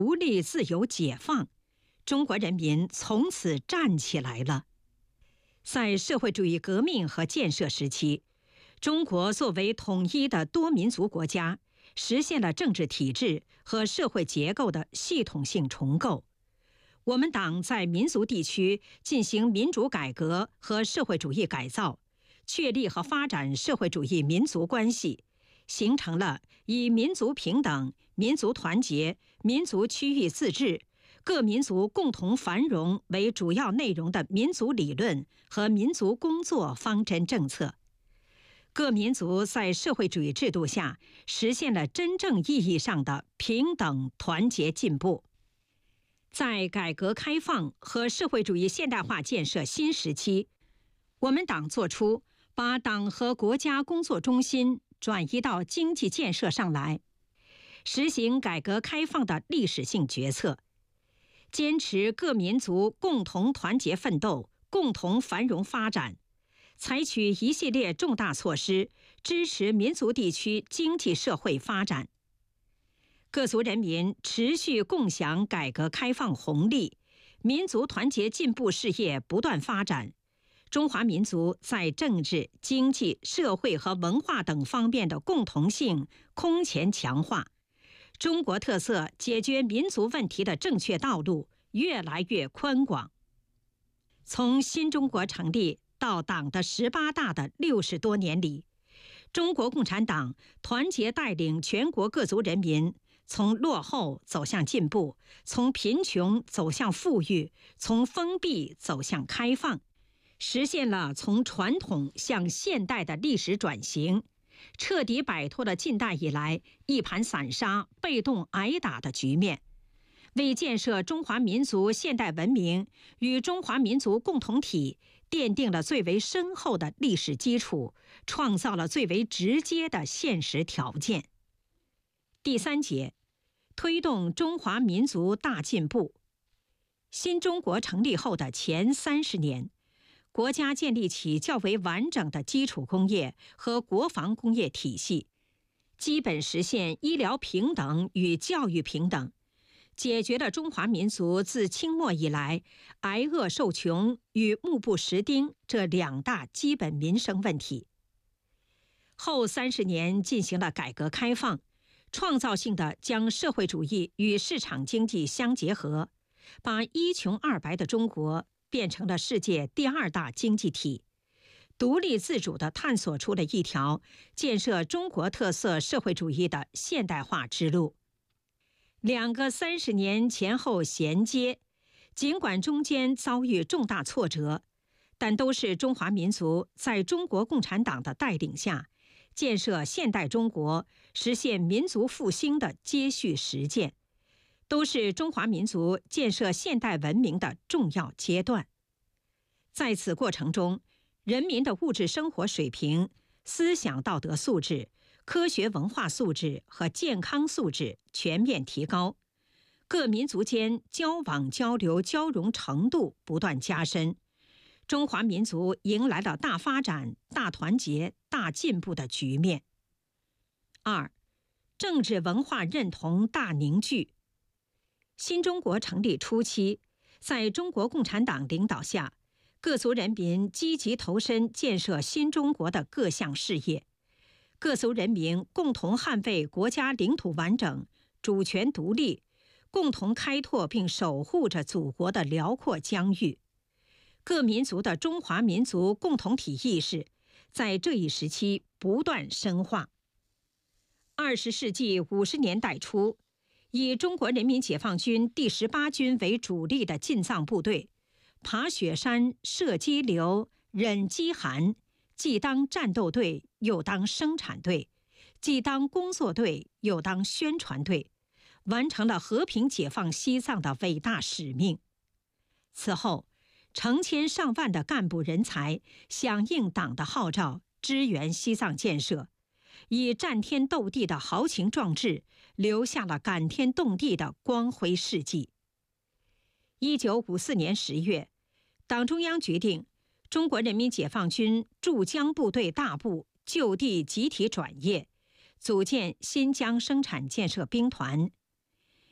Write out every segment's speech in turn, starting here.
独立、自由、解放，中国人民从此站起来了。在社会主义革命和建设时期，中国作为统一的多民族国家，实现了政治体制和社会结构的系统性重构。我们党在民族地区进行民主改革和社会主义改造，确立和发展社会主义民族关系，形成了以民族平等、民族团结、民族区域自治、各民族共同繁荣为主要内容的民族理论和民族工作方针政策。各民族在社会主义制度下实现了真正意义上的平等、团结、进步。在改革开放和社会主义现代化建设新时期，我们党作出把党和国家工作中心转移到经济建设上来，实行改革开放的历史性决策，坚持各民族共同团结奋斗、共同繁荣发展，采取一系列重大措施，支持民族地区经济社会发展。各族人民持续共享改革开放红利，民族团结进步事业不断发展，中华民族在政治、经济、社会和文化等方面的共同性空前强化，中国特色解决民族问题的正确道路越来越宽广。从新中国成立到党的18大的60多年里，中国共产党团结带领全国各族人民从落后走向进步，从贫穷走向富裕，从封闭走向开放，实现了从传统向现代的历史转型，彻底摆脱了近代以来一盘散沙、被动挨打的局面，为建设中华民族现代文明与中华民族共同体奠定了最为深厚的历史基础，创造了最为直接的现实条件。第3节，推动中华民族大进步。新中国成立后的前30年，国家建立起较为完整的基础工业和国防工业体系，基本实现医疗平等与教育平等，解决了中华民族自清末以来挨饿受穷与目不识丁这2大基本民生问题。后30年进行了改革开放，创造性地将社会主义与市场经济相结合，把一穷二白的中国变成了世界第2大经济体，独立自主地探索出了一条建设中国特色社会主义的现代化之路。2个30年前后衔接，尽管中间遭遇重大挫折，但都是中华民族在中国共产党的带领下建设现代中国、实现民族复兴的接续实践，都是中华民族建设现代文明的重要阶段。在此过程中，人民的物质生活水平、思想道德素质、科学文化素质和健康素质全面提高，各民族间交往交流交融程度不断加深，中华民族迎来了大发展、大团结、大进步的局面。2. 政治文化认同大凝聚。新中国成立初期，在中国共产党领导下，各族人民积极投身建设新中国的各项事业，各族人民共同捍卫国家领土完整、主权独立，共同开拓并守护着祖国的辽阔疆域。各民族的中华民族共同体意识在这一时期不断深化。20世纪50年代初，以中国人民解放军第18军为主力的进藏部队，爬雪山、涉激流、忍饥寒，既当战斗队又当生产队，既当工作队又当宣传队，完成了和平解放西藏的伟大使命。此后，成千上万的干部人才响应党的号召，支援西藏建设，以战天斗地的豪情壮志，留下了感天动地的光辉事迹。1954年10月，党中央决定中国人民解放军驻江部队大部就地集体转业，组建新疆生产建设兵团。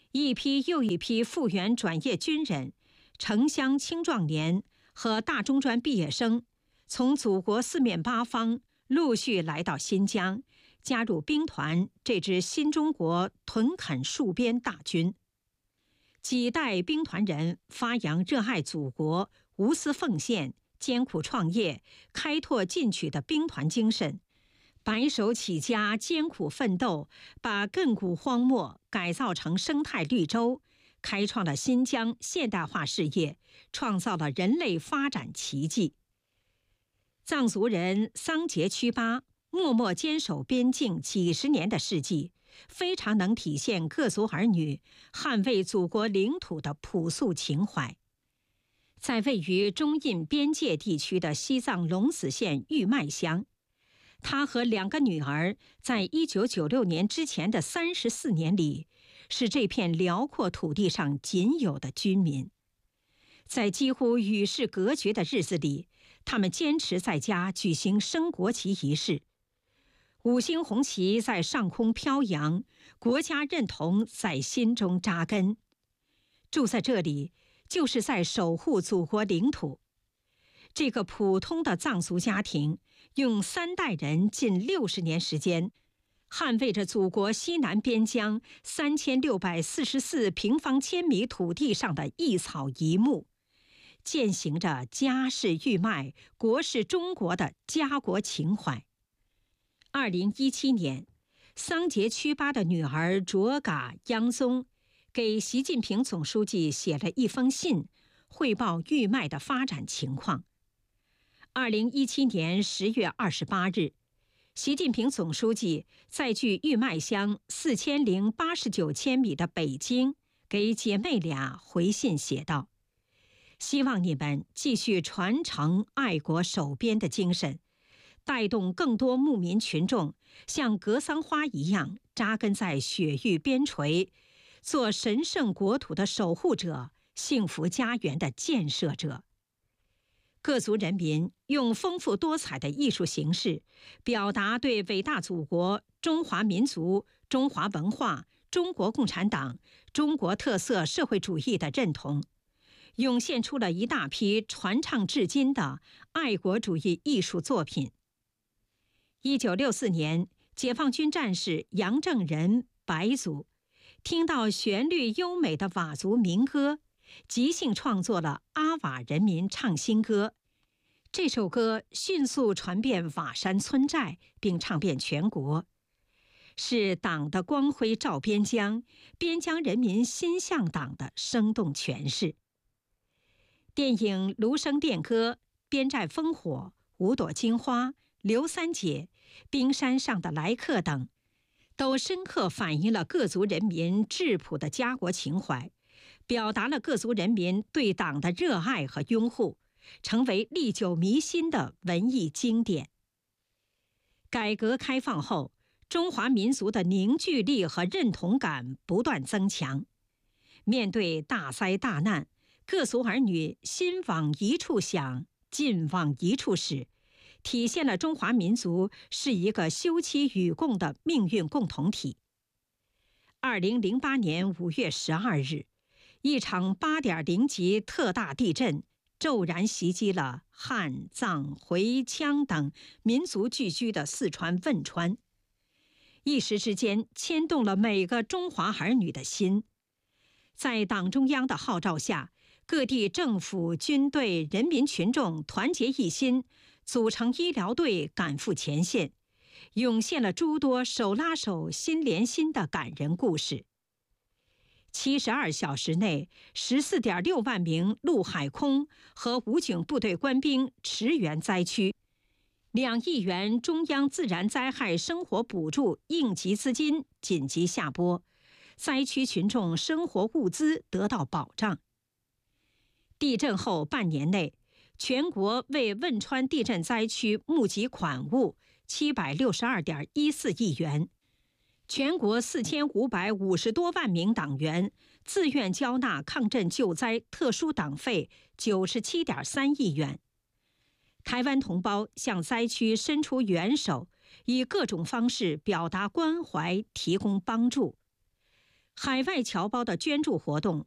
一批又一批复员转业军人、城乡青壮年和大中专毕业生，从祖国四面八方陆续来到新疆，加入兵团这支新中国屯垦戍边大军。几代兵团人发扬热爱祖国、无私奉献、艰苦创业、开拓进取的兵团精神，白手起家、艰苦奋斗，把亘古荒漠改造成生态绿洲，开创了新疆现代化事业，创造了人类发展奇迹。藏族人桑杰曲巴默默坚守边境几十年的事迹，非常能体现各族儿女捍卫祖国领土的朴素情怀。在位于中印边界地区的西藏龙子县玉麦乡，他和2个女儿在1996年之前的34年里，是这片辽阔土地上仅有的居民。在几乎与世隔绝的日子里，他们坚持在家举行升国旗仪式。5星红旗在上空飘扬，国家认同在心中扎根。住在这里，就是在守护祖国领土。这个普通的藏族家庭，用3代人近60年时间，捍卫着祖国西南边疆3644平方千米土地上的一草一木，践行着家是玉麦，国是中国的家国情怀。2017年，桑杰曲巴的女儿卓嘎央宗给习近平总书记写了一封信，汇报玉麦的发展情况。2017年10月28日，习近平总书记在距玉麦乡4089千米的北京，给姐妹俩回信写道：希望你们继续传承爱国守边的精神，带动更多牧民群众像格桑花一样扎根在雪域边陲，做神圣国土的守护者，幸福家园的建设者。各族人民用丰富多彩的艺术形式，表达对伟大祖国、中华民族、中华文化、中国共产党、中国特色社会主义的认同，涌现出了一大批传唱至今的爱国主义艺术作品。1964年，解放军战士杨正仁白族听到旋律优美的佤族民歌，即兴创作了《阿佤人民唱新歌》。这首歌迅速传遍佤山村寨，并唱遍全国，是党的光辉照边疆，边疆人民心向党的生动诠释。电影《芦笙电歌》《边寨烽火》《五朵金花》《刘三姐》《冰山上的来客》等，都深刻反映了各族人民质朴的家国情怀，表达了各族人民对党的热爱和拥护，成为历久弥新的文艺经典。改革开放后，中华民族的凝聚力和认同感不断增强。面对大灾大难，各族儿女心往一处想，劲往一处使，体现了中华民族是一个休戚与共的命运共同体。2008年5月12日，一场8.0级特大地震骤然袭击了汉、藏、回、羌等民族聚居的四川汶川，一时之间牵动了每个中华儿女的心。在党中央的号召下，各地政府、军队、人民群众团结一心，组成医疗队赶赴前线，涌现了诸多手拉手、心连心的感人故事。72小时内，14.6万名陆海空和武警部队官兵驰援灾区，2亿元中央自然灾害生活补助应急资金紧急下拨，灾区群众生活物资得到保障。地震后半年内，全国为汶川地震灾区募集款物762.14亿元。全国4550多万名党员自愿交纳抗震救灾特殊党费97.3亿元。台湾同胞向灾区伸出援手，以各种方式表达关怀，提供帮助。 海外侨胞的捐助活动